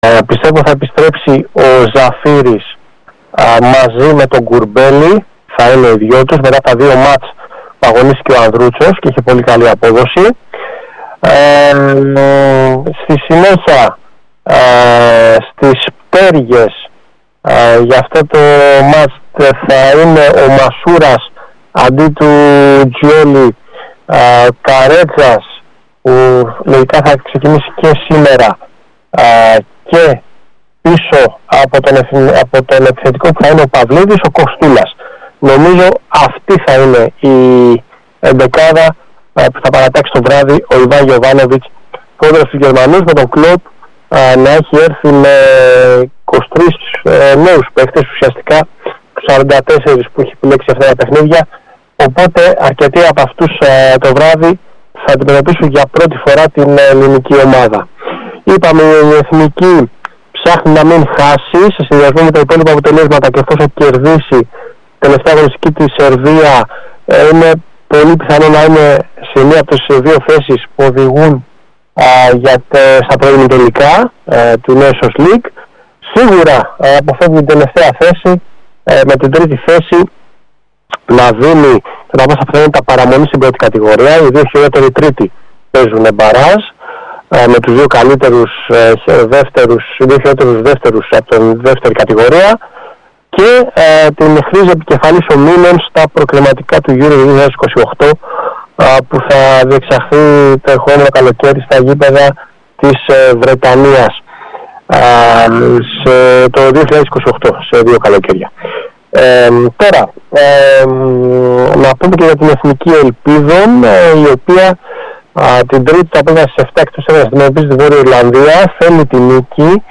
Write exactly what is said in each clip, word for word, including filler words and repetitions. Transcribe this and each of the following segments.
πιστεύω θα επιστρέψει ο Ζαφύρης α, μαζί με τον Κουρμπέλη, θα είναι οι δυο τους μετά τα δύο μάτς που αγωνίστηκε ο Ανδρούτσος και είχε πολύ καλή απόδοση. Ε, στη συνέχεια ε, στις πτέρυγες ε, για αυτό το μάτς θα είναι ο Μασούρας αντί του Τζιόλι, ε, Καρέτσας που λογικά θα ξεκινήσει και σήμερα ε, και πίσω από τον, από τον επιθετικό που θα είναι ο Παυλίδης, ο Κοστούλας. Νομίζω αυτή θα είναι η εντεκάδα που θα παρατάξει το βράδυ ο Ιβάν Γιοβάνοβιτς, πρόεδρος του Γερμανούς, με τον Κλοπ να έχει έρθει με είκοσι τρεις ε, νέους παίκτες, ουσιαστικά τους σαράντα τέσσερα που έχει επιλέξει αυτά τα παιχνίδια, οπότε αρκετοί από αυτούς ε, το βράδυ θα αντιμετωπίσουν για πρώτη φορά την ελληνική ομάδα. Είπαμε η εθνική ψάχνει να μην χάσει σε συνδυασμό με τα υπόλοιπα αποτελέσματα και εφόσον κερδίσει τελευταία αγωνιστική τη Σερβία, ε, είναι πολύ πιθανό να είναι σε μία από τις δύο θέσεις που οδηγούν α, για τε, στα πρώιμη τελικά ε, του Nations League. Σίγουρα ε, αποφεύγει την τελευταία θέση ε, με την τρίτη θέση να δίνει κατά πάσα πιθανότητα παραμονή στην πρώτη κατηγορία. Οι δύο χειρότεροι τρίτοι παίζουν μπαράζ ε, με τους δύο καλύτερους ε, δεύτερους, οι δύο χειρότερους δεύτερους από την δεύτερη κατηγορία και ε, την χρήση επικεφαλής ομίλων στα προκριματικά του Euro δύο χιλιάδες είκοσι οκτώ ε, που θα διεξαχθεί το ερχόμενο καλοκαίρι στα γήπεδα της ε, Βρετανίας ε, σε το δύο χιλιάδες είκοσι οκτώ, σε δύο καλοκαίρια. Ε, τώρα, ε, να πούμε και για την Εθνική Ελπίδων, ε, η οποία ε, την Τρίτη το απόγευμα στις επτά εκτός έδρας αντιμετωπίζει τη Βόρεια Ιρλανδία, θέλει τη νίκη.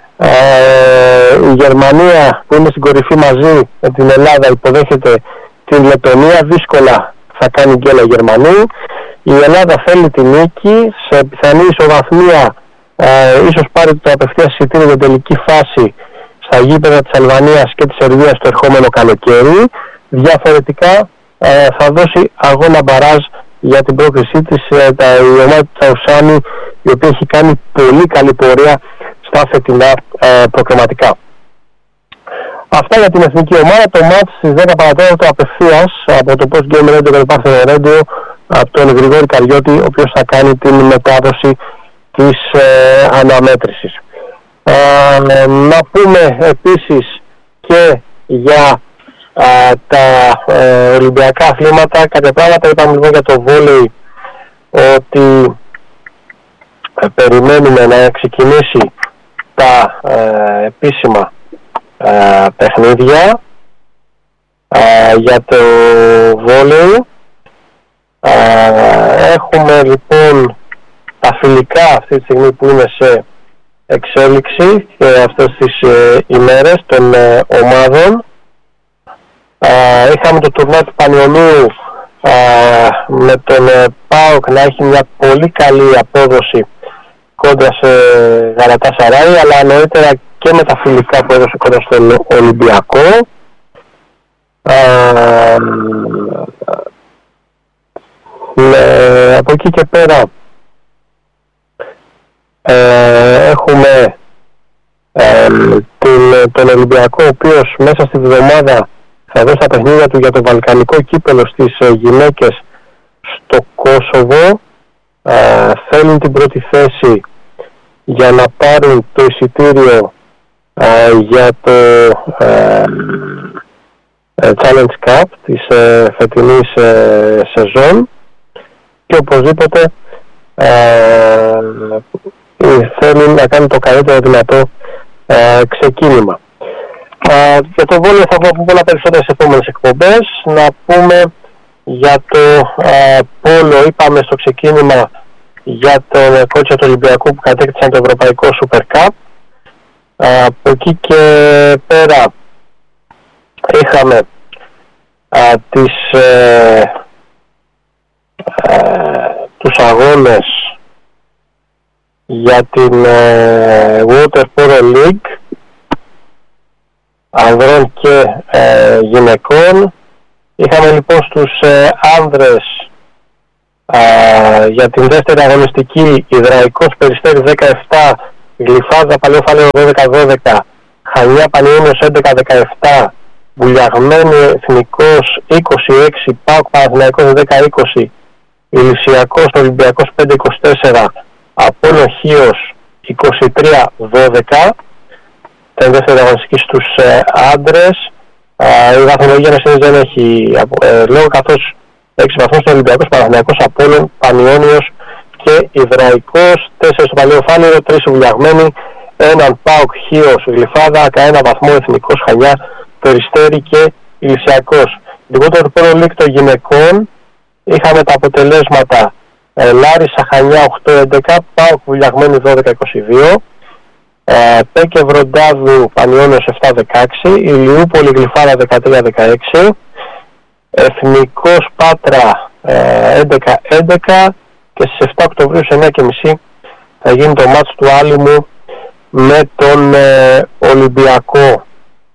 Ε, η Γερμανία που είναι στην κορυφή μαζί με την Ελλάδα υποδέχεται την Λετωνία, δύσκολα θα κάνει γκέλα η Γερμανία. Η Ελλάδα θέλει τη νίκη, σε πιθανή ισοβαθμία ε, ίσως πάρει το απευθείας εισιτήριο για τελική φάση στα γήπεδα της Αλβανίας και της Σερβίας το ερχόμενο καλοκαίρι. Διαφορετικά ε, θα δώσει αγώνα μπαράζ για την πρόκρισή της ε, τα, η ομάδα του Τσαουσάνη, η οποία έχει κάνει πολύ καλή πορεία στα φετινά ε, προκριματικά. Αυτά για την εθνική ομάδα. Το μάτς στις δέκα παρατέταρτο απευθείας από το Post Game Radio και το Parthenon Radio από τον Γρηγόρη Καριώτη, ο οποίος θα κάνει την μετάδοση της ε, αναμέτρησης. Ε, να πούμε επίσης και για ε, τα ε, Ολυμπιακά αθλήματα κάποια πράγματα. Είπαμε λοιπόν για το βόλεϊ ότι ε, περιμένουμε να ξεκινήσει τα ε, επίσημα ε, παιχνίδια ε, για το βόλεϊ. Ε, έχουμε λοιπόν τα φιλικά αυτή τη στιγμή που είναι σε εξέλιξη και αυτές τις ε, ημέρες των ε, ομάδων. Ε, είχαμε το τουρνά του Πανιωνίου ε, με τον ε, ΠΑΟΚ να έχει μια πολύ καλή απόδοση κόντρα σε Γαλατασαράι, αλλά νωρίτερα και με τα φιλικά που έδωσε κόντρα στον Ολυμπιακό. Ε, με, από εκεί και πέρα ε, έχουμε ε, την, τον Ολυμπιακό, ο οποίος μέσα στη βδομάδα θα δώσει τα παιχνίδια του για το βαλκανικό κύπελο στις ε, γυναίκες στο Κόσοβο. Ε, θέλουν την πρώτη θέση για να πάρουν το εισιτήριο ε, για το ε, ε, Challenge Cup της ε, φετινής ε, σεζόν και οπωσδήποτε ε, θέλουν να κάνουν το καλύτερο δυνατό ε, ξεκίνημα. Ε, για το βόλιο θα πούμε πολλά περισσότερα σε επόμενες εκπομπές. Να πούμε για το ε, πόλο, είπαμε στο ξεκίνημα για τον κότσο του Ολυμπιακού που κατέκτησαν το Ευρωπαϊκό Super Cup. Ε, από εκεί και πέρα είχαμε ε, τις, ε, ε, τους αγώνες για την ε, Water Polo League ανδρών και ε, γυναικών. Είχαμε λοιπόν στους ε, άνδρες ε, για την δεύτερη αγωνιστική Ιδραϊκός Περιστέρι δεκαεπτά Γλυφάδα Παλαιοφάλαιο δώδεκα δώδεκα, Χανιά Πανιόνιος έντεκα δεκαεπτά, Βουλιαγμένη Εθνικός είκοσι έξι, ΠΑΟΚ Παναθηναϊκός δέκα είκοσι, Ηλυσιακός Ολυμπιακός πέντε είκοσι τέσσερα, Απόλλων Χίος είκοσι τρία δώδεκα. Ήταν η δεύτερη αγωνιστική στους ε, άντρες. Ε, η βαθμολογία μας δεν έχει ε, λόγο, καθώς έξι βαθμούς στο Ολυμπιακός, Παναθηναϊκός, Απόλλων, Πανιόνιος και Ιδραϊκός, τέσσερα στο Παλαιοφάλαιο, τρεις Βουλιαγμένοι, έναν ΠΑΟΚ Χίος Γλυφάδα, κανένα βαθμό Εθνικός Χανιά, Περιστέρι και Ηλυσιακός. Λιγότερο του Pro League των γυναικών είχαμε τα αποτελέσματα ε, Λάρισα Χανιά οκτώ έντεκα, ΠΑΟΚ Βουλιαγμένη δώδεκα είκοσι δύο, ε, Πέκε Βροντάδου Πανιόνιος επτά δεκαέξι, Ηλιούπολη Γλυφάδα δεκατρία δεκαέξι, Εθνικός Πάτρα ε, έντεκα έντεκα, και στις επτά Οκτωβρίου σε εννιά και μισή θα γίνει το μάτς του Άλυμου με τον ε, Ολυμπιακό.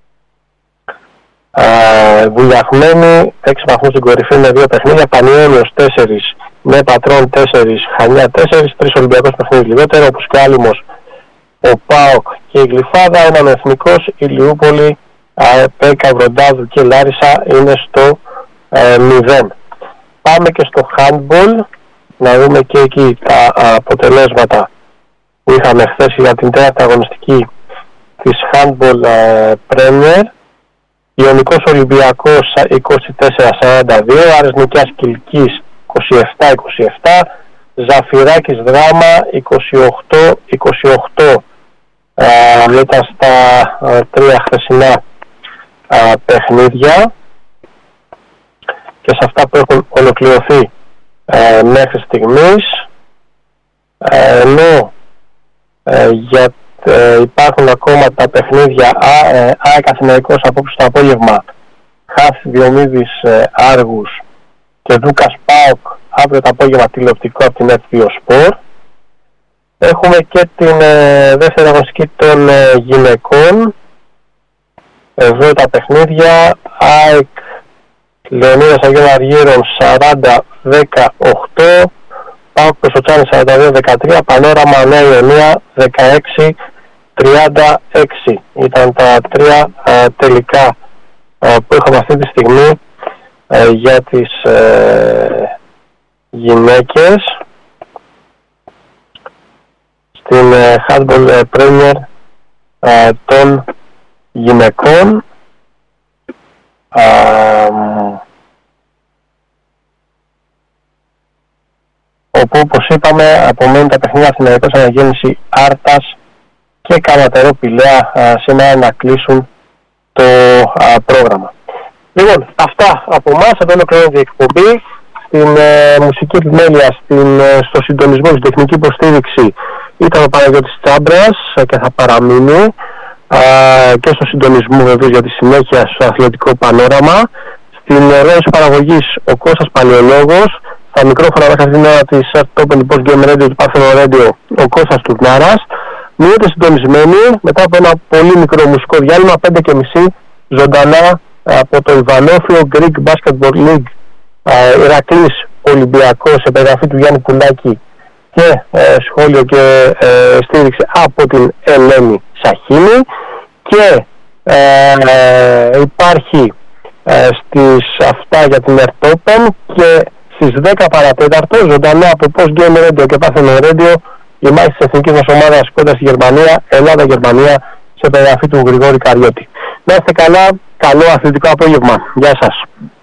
Ε, Βουλιαγμένη έξι βαθμούς στην κορυφή με δύο παιχνίδια, Πανιόνιος τέσσερα, με Πατρών τέσσερα, Χανιά τέσσερα, τρεις Ολυμπιακός παιχνίδι λιγότερο, όπως και Άλυμος, ο ΠΑΟΚ και η Γλυφάδα, έναν Εθνικός, η Λιούπολη, Πέκα, Βροντάδου και Λάρισα είναι στο ε, μηδέν. Πάμε και στο handball, να δούμε και εκεί τα αποτελέσματα που είχαμε χθες για την τέταρτη αγωνιστική της handball ε, Premier. Ιωνικός Ολυμπιακός είκοσι τέσσερα σαράντα δύο, Άρης Νικιάς Κιλκής είκοσι επτά είκοσι επτά, Ζαφυράκης Δράμα είκοσι οκτώ είκοσι οκτώ. Ε, ήταν στα ε, τρία χθεσινά ε, παιχνίδια και σε αυτά που έχουν ολοκληρωθεί ε, μέχρι στιγμής, ε, ενώ ε, για, ε, υπάρχουν ακόμα τα παιχνίδια ΑΕΚ Αθηναϊκός απόψε το απόγευμα, Χάθη Διομήδης ε, Άργους και Δούκας ΠΑΟΚ αύριο το απόγευμα τηλεοπτικό από την F δύο Sport. Έχουμε και την ε, δεύτερη αγωνιστική των ε, γυναικών. Εδώ τα παιχνίδια, ΑΕΚ Λεωνίδας Αγίων Αργύρων σαράντα δεκαοκτώ, ΠΑΟΚ Πεσοτσάνη σαράντα δύο δεκατρία, Πανόραμα Νέα Ιωνία δεκαέξι τριάντα έξι. Ήταν τα τρία ε, τελικά ε, που είχαμε αυτή τη στιγμή ε, για τις ε, γυναίκες στην ε, handball ε, Premier ε, των γυναικών. Ε, όπου, όπως είπαμε, απομένουν τα παιχνίδια Αθηναϊκός Αναγέννηση Άρτας και Καματερό Πηλαία σήμερα να κλείσουν το α, πρόγραμμα. Λοιπόν, αυτά από εμάς, εδώ ολοκληρώνεται η εκπομπή. Στην ε, μουσική επιμέλεια, στην, ε, στο συντονισμό, στην τεχνική υποστήριξη ήταν ο Παναγιώτης Τσάμπρας ε, και θα παραμείνει, ε, και στο συντονισμό βεβαίως για τη συνέχεια στο αθλητικό πανόραμα. Στην οργάνωση παραγωγής ο Κώστας Παλαιολόγος, στα μικρόφωνα μέχρι αυτήν την ώρα της Art Open Post Game Radio του Parthenon Radio ο Κώστας Τουρνάρας. Μείνετε συντονισμένοι μετά από ένα πολύ μικρό μουσικό διάλειμμα, πέντε και μισή ζωντανά από το Ιβανόφιο Greek Basketball League Ηρακλής Ολυμπιακός σε περιγραφή του Γιάννη Πουλάκη και ε, σχόλιο και ε, στήριξη από την Ελένη Σαχίνη, και ε, ε, υπάρχει ε, στις αυτά για την Art Open και στις δέκα παρατέταρτο ζωντανά από Post Game Radio και Parthenon Radio η μάχη της εθνικής μας ομάδας κοντά στη Γερμανία, Ελλάδα-Γερμανία, σε περιγραφή του Γρηγόρη Καριώτη. Να είστε καλά, καλό αθλητικό απόγευμα. Γεια σας.